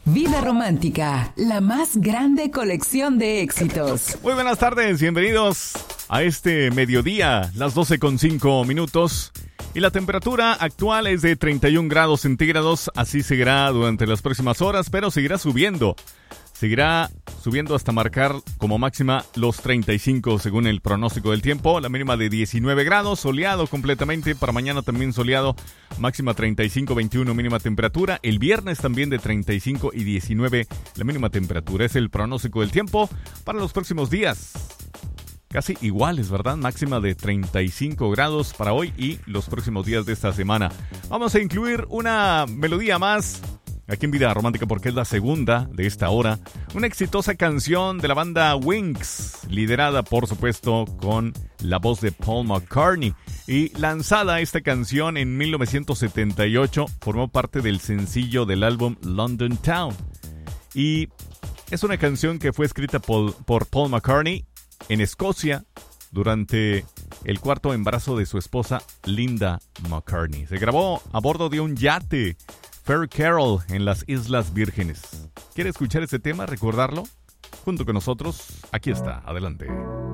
Vida Romántica, la más grande colección de éxitos. Muy buenas tardes, bienvenidos a este mediodía, las 12:05. Y la temperatura actual es de 31 grados centígrados, así seguirá durante las próximas horas, pero seguirá subiendo. Seguirá subiendo hasta marcar como máxima los 35 según el pronóstico del tiempo. La mínima de 19 grados, soleado completamente. Para mañana también soleado, máxima 35, 21 mínima temperatura. El viernes también de 35 y 19 la mínima temperatura. Es el pronóstico del tiempo para los próximos días. Casi iguales, ¿verdad? Máxima de 35 grados para hoy y los próximos días de esta semana. Vamos a incluir una melodía más aquí en Vida Romántica porque es la segunda de esta hora. Una exitosa canción de la banda Wings, liderada por supuesto con la voz de Paul McCartney. Y lanzada esta canción en 1978, formó parte del sencillo del álbum London Town. Y es una canción que fue escrita por Paul McCartney en Escocia durante el cuarto embarazo de su esposa Linda McCartney. Se grabó a bordo de un yate Fair Carol en las Islas Vírgenes. ¿Quiere escuchar ese tema, recordarlo? Junto con nosotros, aquí está, adelante.